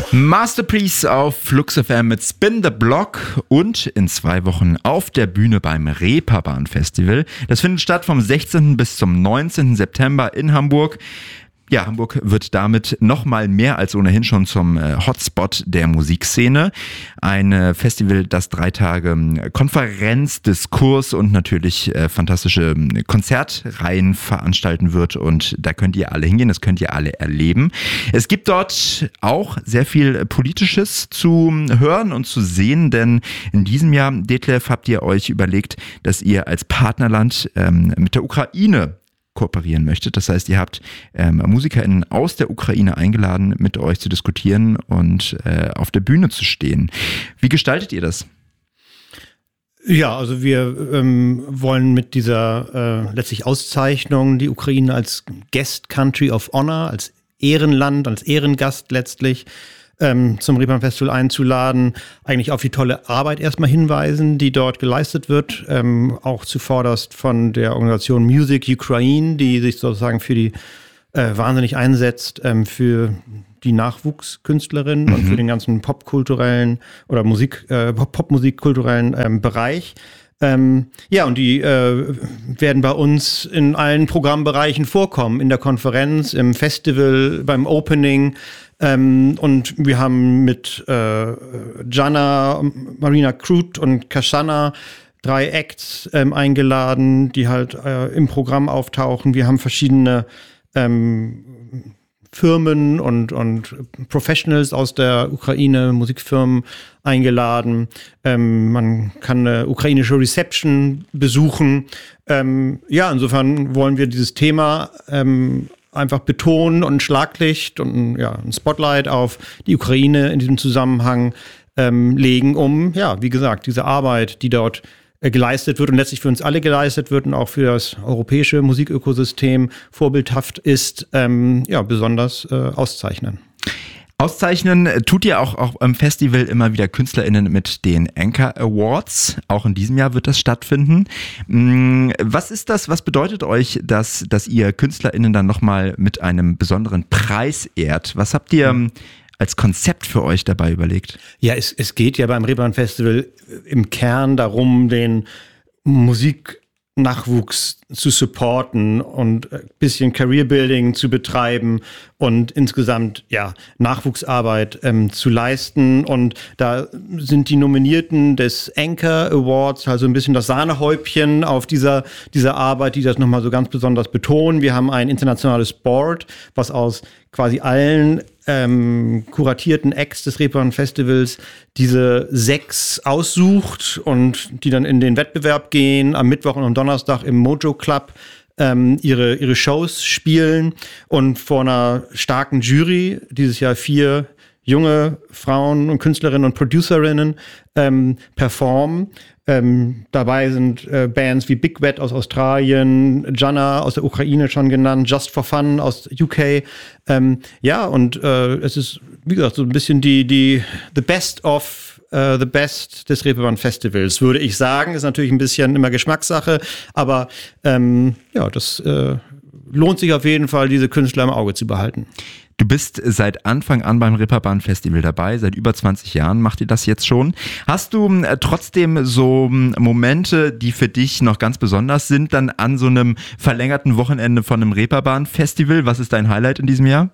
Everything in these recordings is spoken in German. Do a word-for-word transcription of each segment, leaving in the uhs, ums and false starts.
Masterpiece auf Flux F M mit Spin the Block und in zwei Wochen auf der Bühne beim Reeperbahn Festival. Das findet statt vom sechzehnten bis zum neunzehnten September in Hamburg. Ja, Hamburg wird damit nochmal mehr als ohnehin schon zum äh, Hotspot der Musikszene. Ein äh, Festival, das drei Tage äh, Konferenz, Diskurs und natürlich äh, fantastische äh, Konzertreihen veranstalten wird. Und da könnt ihr alle hingehen, das könnt ihr alle erleben. Es gibt dort auch sehr viel Politisches zu hören und zu sehen, denn in diesem Jahr, Detlef, habt ihr euch überlegt, dass ihr als Partnerland ähm, mit der Ukraine kooperieren möchtet. Das heißt, ihr habt ähm, MusikerInnen aus der Ukraine eingeladen, mit euch zu diskutieren und äh, auf der Bühne zu stehen. Wie gestaltet ihr das? Ja, also wir ähm, wollen mit dieser äh, letztlich Auszeichnung die Ukraine als Guest Country of Honor, als Ehrenland, als Ehrengast letztlich ähm, zum Reeperbahn Festival einzuladen, eigentlich auf die tolle Arbeit erstmal hinweisen, die dort geleistet wird, ähm, auch zuvorderst von der Organisation Music Ukraine, die sich sozusagen für die äh, wahnsinnig einsetzt, ähm, für die Nachwuchskünstlerinnen mhm. und für den ganzen popkulturellen oder Musik, äh, Popmusikkulturellen ähm, Bereich. Ähm, ja, und die äh, werden bei uns in allen Programmbereichen vorkommen, in der Konferenz, im Festival, beim Opening. Ähm, und wir haben mit äh, Jana, Marina Krut und Kashana drei Acts ähm, eingeladen, die halt äh, im Programm auftauchen. Wir haben verschiedene ähm, Firmen und, und Professionals aus der Ukraine, Musikfirmen eingeladen. Ähm, man kann eine ukrainische Reception besuchen. Ähm, ja, insofern wollen wir dieses Thema ähm, einfach betonen und ein Schlaglicht und ja, ein Spotlight auf die Ukraine in diesem Zusammenhang ähm, legen, um, ja, wie gesagt, diese Arbeit, die dort äh, geleistet wird und letztlich für uns alle geleistet wird und auch für das europäische Musikökosystem vorbildhaft ist, ähm, ja, besonders äh, auszeichnen. Auszeichnen tut ihr auch, auch am Festival immer wieder KünstlerInnen mit den Anchor Awards. Auch in diesem Jahr wird das stattfinden. Was ist das, was bedeutet euch, dass, dass ihr KünstlerInnen dann nochmal mit einem besonderen Preis ehrt? Was habt ihr mhm. als Konzept für euch dabei überlegt? Ja, es, es geht ja beim Reeperbahn Festival im Kern darum, den Musik Nachwuchs zu supporten und ein bisschen Career-Building zu betreiben und insgesamt ja Nachwuchsarbeit ähm, zu leisten. Und da sind die Nominierten des Anchor Awards also ein bisschen das Sahnehäubchen auf dieser, dieser Arbeit, die das nochmal so ganz besonders betonen. Wir haben ein internationales Board, was aus quasi allen ähm, kuratierten Acts des Reeperbahn Festivals diese sechs aussucht und die dann in den Wettbewerb gehen, am Mittwoch und am Donnerstag im Mojo Club ähm, ihre, ihre Shows spielen und vor einer starken Jury, dieses Jahr vier junge Frauen und Künstlerinnen und Producerinnen ähm, performen. Ähm, dabei sind äh, Bands wie Big Wet aus Australien, Jana aus der Ukraine schon genannt, Just for Fun aus U K. Ähm, ja, und äh, es ist, wie gesagt, so ein bisschen die, die the best of uh, the best des Reeperbahn Festivals, würde ich sagen. Ist natürlich ein bisschen immer Geschmackssache, aber ähm, ja, das äh, lohnt sich auf jeden Fall, diese Künstler im Auge zu behalten. Du bist seit Anfang an beim Reeperbahn Festival dabei, seit über zwanzig Jahren macht ihr das jetzt schon. Hast du äh, trotzdem so äh, Momente, die für dich noch ganz besonders sind, dann an so einem verlängerten Wochenende von einem Reeperbahn Festival? Was ist dein Highlight in diesem Jahr?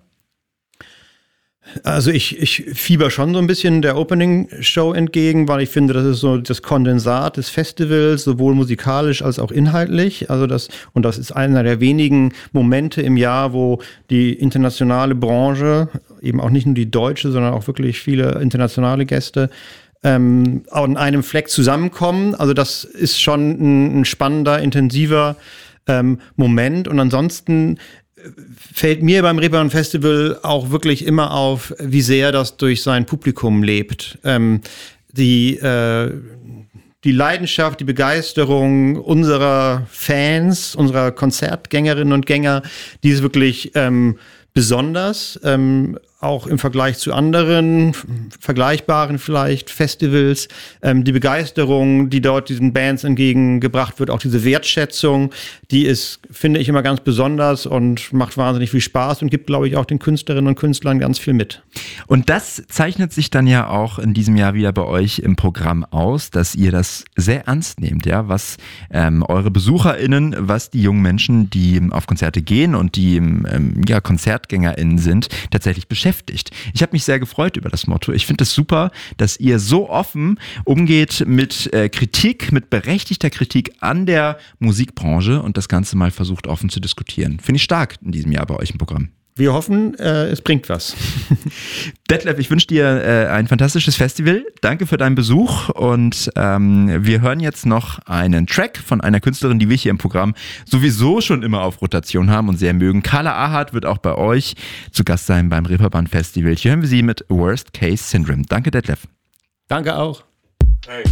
Also ich, ich fieber schon so ein bisschen der Opening-Show entgegen, weil ich finde, das ist so das Kondensat des Festivals, sowohl musikalisch als auch inhaltlich. Also das, und das ist einer der wenigen Momente im Jahr, wo die internationale Branche, eben auch nicht nur die deutsche, sondern auch wirklich viele internationale Gäste, ähm, an einem Fleck zusammenkommen. Also das ist schon ein, ein spannender, intensiver ähm, Moment. Und ansonsten fällt mir beim Reeperbahn Festival auch wirklich immer auf, wie sehr das durch sein Publikum lebt. Ähm, die, äh, die Leidenschaft, die Begeisterung unserer Fans, unserer Konzertgängerinnen und Gänger, die ist wirklich ähm, besonders. Ähm, auch im Vergleich zu anderen, vergleichbaren vielleicht Festivals, ähm, die Begeisterung, die dort diesen Bands entgegengebracht wird, auch diese Wertschätzung, die ist, finde ich, immer ganz besonders und macht wahnsinnig viel Spaß und gibt, glaube ich, auch den Künstlerinnen und Künstlern ganz viel mit. Und das zeichnet sich dann ja auch in diesem Jahr wieder bei euch im Programm aus, dass ihr das sehr ernst nehmt, ja, was ähm, eure BesucherInnen, was die jungen Menschen, die auf Konzerte gehen und die ähm, ja, KonzertgängerInnen sind, tatsächlich beschäftigt. Ich habe mich sehr gefreut über das Motto. Ich finde es super, dass ihr so offen umgeht mit äh, Kritik, mit berechtigter Kritik an der Musikbranche und das Ganze mal versucht offen zu diskutieren. Finde ich stark in diesem Jahr bei euch im Programm. Wir hoffen, äh, es bringt was. Detlef, ich wünsche dir äh, ein fantastisches Festival. Danke für deinen Besuch und ähm, wir hören jetzt noch einen Track von einer Künstlerin, die wir hier im Programm sowieso schon immer auf Rotation haben und sehr mögen. Carla Ahart wird auch bei euch zu Gast sein beim Reeperbahn Festival. Hier hören wir sie mit Worst Case Syndrome. Danke, Detlef. Danke auch. Hey.